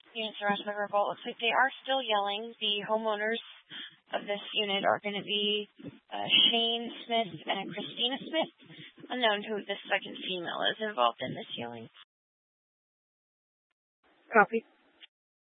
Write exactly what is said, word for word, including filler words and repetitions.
unit surrounded by revolt. Looks like they are still yelling. The homeowners of this unit are going to be uh, Shane Smith and Christina Smith. Unknown who the second female is involved in this yelling. Copy.